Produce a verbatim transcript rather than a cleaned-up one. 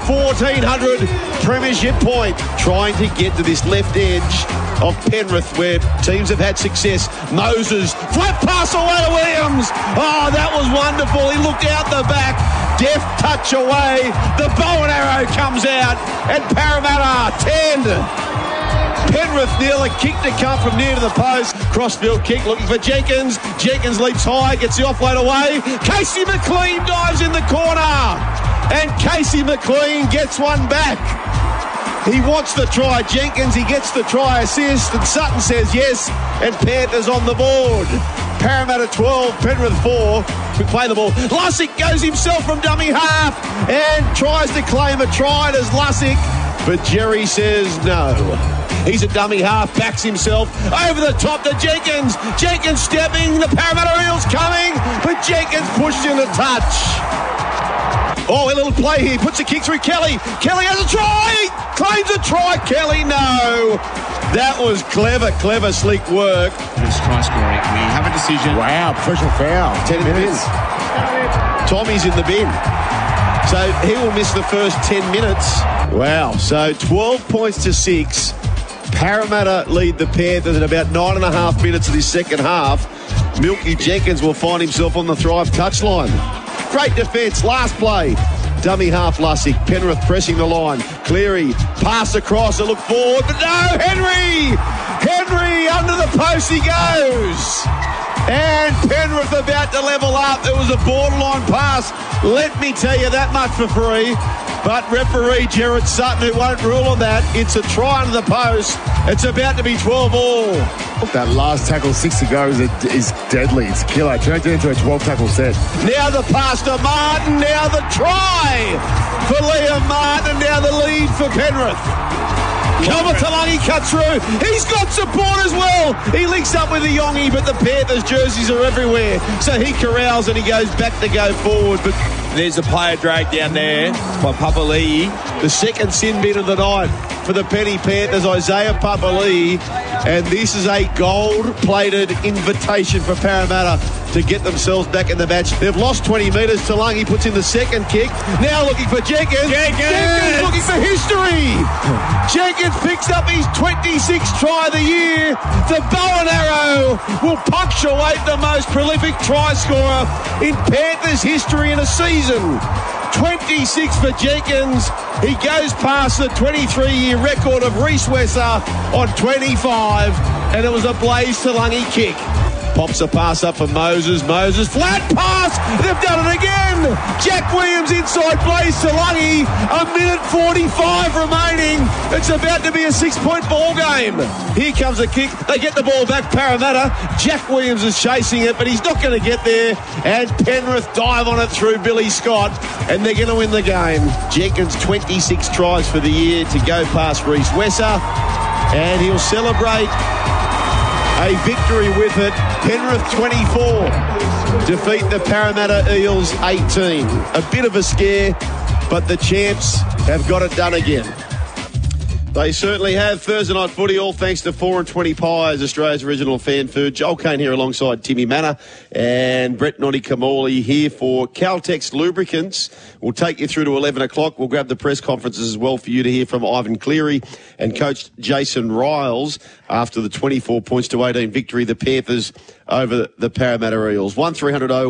fourteen hundred premiership point, trying to get to this left edge of Penrith where teams have had success. Moses, flat pass away to Williams. Oh, that was wonderful. He looked out the back, deft touch away. The bow and arrow comes out, and Parramatta ten. Penrith nil, a kick to come from near to the post. Crossfield kick looking for Jenkins. Jenkins leaps high, gets the offload away. Casey McLean dives in the corner. And Casey McLean gets one back. He wants the try. Jenkins, he gets the try assist. And Sutton says yes. And Panthers on the board. Parramatta twelve, Penrith four. We play the ball. Lussick goes himself from dummy half and tries to claim a try as Lussick. But Jerry says no. He's a dummy half, backs himself over the top to Jenkins. Jenkins stepping, the Parramatta Eels coming, but Jenkins pushed in a touch. Oh, a little play here, puts a kick through Kelly. Kelly has a try, claims a try. Kelly, no. That was clever, clever, sleek work. It's try scoring. We have a decision. Wow, professional foul. Ten minutes. Tommy's in the bin. So he will miss the first ten minutes. Wow, so twelve points to six. Parramatta lead the Panthers at about nine and a half minutes of this second half. Milky Jenkins will find himself on the Thrive touchline. Great defence, last play. Dummy half Lussick, Penrith pressing the line. Cleary, pass across, a look forward, but no, Henry! Henry, under the post he goes. And Penrith about to level up. It was a borderline pass. Let me tell you that much for free. But referee Gerard Sutton, who won't rule on that, it's a try under the post. It's about to be twelve all. That last tackle, six to go, is, a, is deadly. It's killer. Turned it into a twelve tackle set. Now the pass to Martin. Now the try for Liam Martin. And now the lead for Penrith. Kalmatalagi cuts through. He's got support as well. He links up with the Yongi, but the Panthers jerseys are everywhere. So he corrals and he goes back to go forward. But there's a player drag down there by Papali'i. The second sin bin of the night for the Penny Panthers, Isaiah Papali'i. And this is a gold-plated invitation for Parramatta to get themselves back in the match. They've lost twenty metres. Talangi puts in the second kick. Now looking for Jenkins. Jenkins, Jenkins looking for history. Jenkins picks up his twenty-sixth try of the year. The bow and arrow will punctuate the most prolific try scorer in Panthers history in a season. twenty-six for Jenkins. He goes past the twenty-three-year record of Reece Wesser on twenty-five, and it was a Blaze Talangi kick. Pops a pass up for Moses. Moses, flat pass. They've done it again. Jack Williams inside Blaze Talangi. A minute forty-five remaining. It's about to be a six-point ball game. Here comes a kick. They get the ball back, Parramatta. Jack Williams is chasing it, but he's not going to get there. And Penrith dive on it through Billy Scott, and they're going to win the game. Jenkins, twenty-six tries for the year to go past Reece Wesser, and he'll celebrate a victory with it. Penrith twenty-four defeat the Parramatta Eels eighteen. A bit of a scare, but the champs have got it done again. They certainly have. Thursday night footy, all thanks to four and twenty Pies, Australia's original fan food. Joel Kane here alongside Timmy Manor and Brett Noddy Kamali here for Caltex Lubricants. We'll take you through to eleven o'clock. We'll grab the press conferences as well for you to hear from Ivan Cleary and Coach Jason Riles after the twenty-four points to eighteen victory, the Panthers over the Parramatta Eels. one three hundred